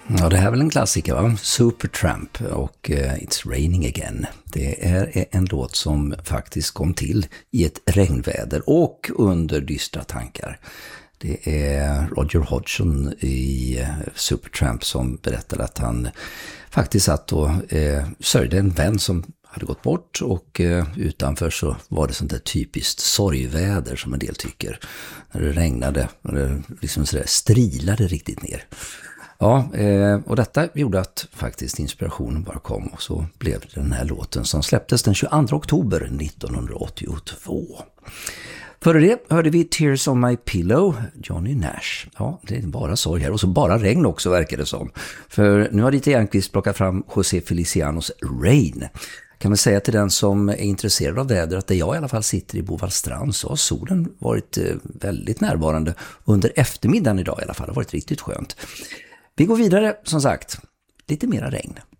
Ja, det här är väl en klassiker, va? Supertramp och It's Raining Again. Det är en låt som faktiskt kom till i ett regnväder och under dystra tankar. Det är Roger Hodgson i Supertramp som berättade att han faktiskt satt och sörjde en vän som hade gått bort, och utanför så var det sånt där typiskt sorgväder som en del tycker. När det regnade och det liksom sådär strilade riktigt ner. Ja, och detta gjorde att faktiskt inspirationen bara kom, och så blev det den här låten som släpptes den 22 oktober 1982. Före det hörde vi Tears on My Pillow, Johnny Nash. Ja, det är bara sorg här, och så bara regn också verkar det som. För nu har Dieter Järnqvist plockat fram José Felicianos Rain. Kan man säga till den som är intresserad av väder att där jag i alla fall sitter i Bovallstrand så har solen varit väldigt närvarande under eftermiddagen idag i alla fall. Det har varit riktigt skönt. Vi går vidare, som sagt, lite mera regn.